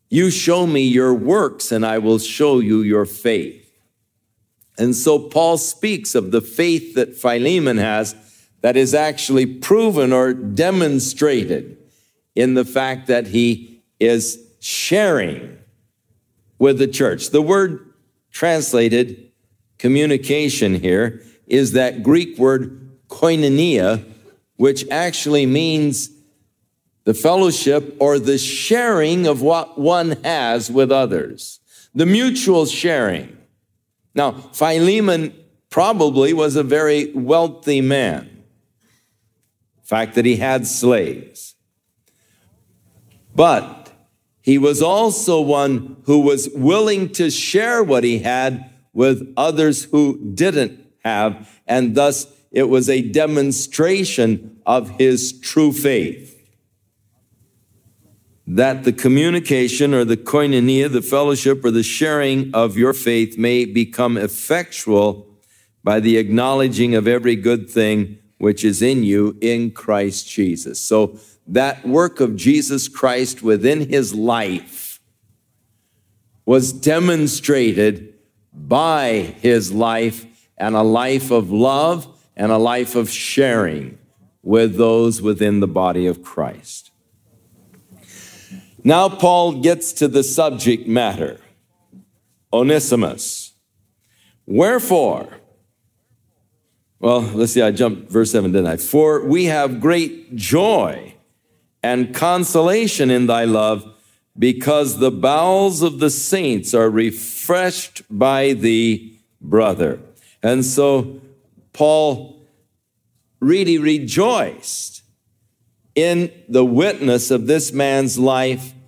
You show me your works, and I will show you your faith. And so Paul speaks of the faith that Philemon has that is actually proven or demonstrated in the fact that he is sharing with the church. The word translated communication here is that Greek word koinonia, which actually means the fellowship or the sharing of what one has with others, the mutual sharing. Now, Philemon probably was a very wealthy man. The fact that he had slaves. But he was also one who was willing to share what he had with others who didn't have, and thus it was a demonstration of his true faith. That the communication or the koinonia, the fellowship or the sharing of your faith may become effectual by the acknowledging of every good thing which is in you in Christ Jesus. So that work of Jesus Christ within his life was demonstrated by his life, and a life of love and a life of sharing with those within the body of Christ. Now Paul gets to the subject matter. Onesimus. Wherefore, well, let's see, I jumped verse 7, didn't I? For we have great joy and consolation in thy love, because the bowels of the saints are refreshed by thee, brother. And so Paul really rejoiced in the witness of this man's life